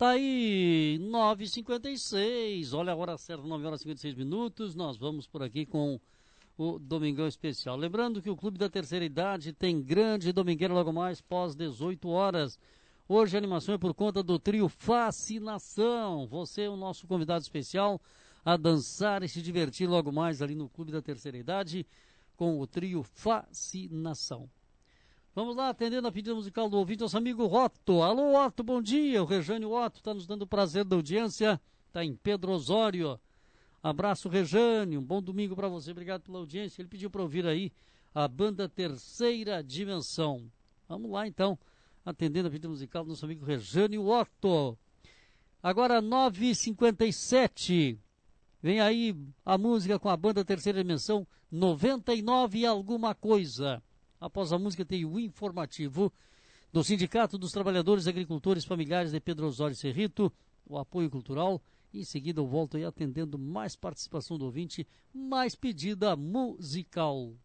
tá aí, 9h56, olha a hora certa, 9h56, nós vamos por aqui com o Domingão Especial. Lembrando que o Clube da Terceira Idade tem grande domingueira logo mais, pós 18 horas. Hoje a animação é por conta do trio Fascinação. Você é o nosso convidado especial a dançar e se divertir logo mais ali no Clube da Terceira Idade com o trio Fascinação. Vamos lá, atendendo a pedida musical do ouvinte, nosso amigo Otto. Alô, Otto, bom dia. O Rejane Otto está nos dando o prazer da audiência. Está em Pedro Osório. Abraço, Rejane. Um bom domingo para você. Obrigado pela audiência. Ele pediu para ouvir aí a banda Terceira Dimensão. Vamos lá, então. Atendendo a pedida musical do nosso amigo Rejane Otto. Agora, 9h57. Vem aí a música com a banda Terceira Dimensão, 99 e alguma coisa. Após a música tem o informativo do Sindicato dos Trabalhadores Agricultores Familiares de Pedro Osório Cerrito, o apoio cultural. Em seguida eu volto aí atendendo mais participação do ouvinte, mais pedida musical.